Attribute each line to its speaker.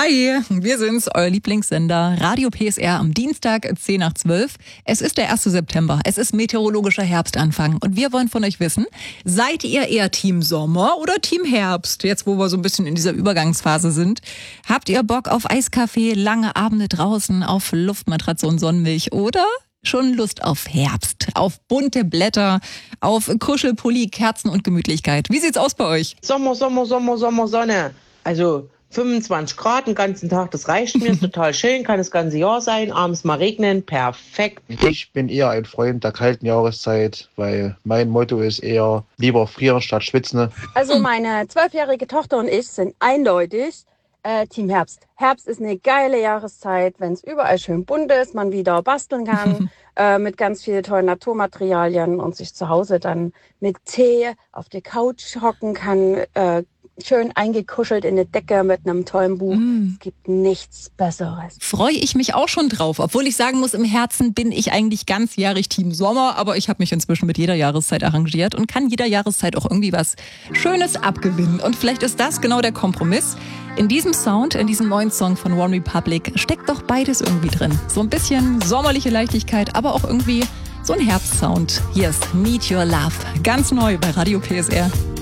Speaker 1: Hi, wir sind's, euer Lieblingssender Radio PSR am Dienstag 10 nach 12. Es ist der 1. September, es ist meteorologischer Herbstanfang und wir wollen von euch wissen, seid ihr eher Team Sommer oder Team Herbst? Jetzt, wo wir so ein bisschen in dieser Übergangsphase sind. Habt ihr Bock auf Eiskaffee, lange Abende draußen, auf Luftmatratze und Sonnenmilch oder schon Lust auf Herbst, auf bunte Blätter, auf Kuschelpulli, Kerzen und Gemütlichkeit? Wie sieht's aus bei euch?
Speaker 2: Sommer, Sonne. Also 25 Grad den ganzen Tag, das reicht mir, ist total schön, kann das ganze Jahr sein, abends mal regnen, perfekt.
Speaker 3: Ich bin eher ein Freund der kalten Jahreszeit, weil mein Motto ist eher lieber frieren statt schwitzen.
Speaker 4: Also meine 12-jährige Tochter und ich sind eindeutig Team Herbst. Herbst ist eine geile Jahreszeit, wenn es überall schön bunt ist, man wieder basteln kann mit ganz vielen tollen Naturmaterialien und sich zu Hause dann mit Tee auf der Couch hocken kann, schön eingekuschelt in der Decke mit einem tollen Buch. Es gibt nichts Besseres.
Speaker 1: Freue ich mich auch schon drauf, obwohl ich sagen muss, im Herzen bin ich eigentlich ganzjährig Team Sommer, aber ich habe mich inzwischen mit jeder Jahreszeit arrangiert und kann jeder Jahreszeit auch irgendwie was Schönes abgewinnen. Und vielleicht ist das genau der Kompromiss. In diesem Sound, in diesem neuen Song von One Republic steckt doch beides irgendwie drin. So ein bisschen sommerliche Leichtigkeit, aber auch irgendwie so ein Herbstsound. Hier ist Meet Your Love, ganz neu bei Radio PSR.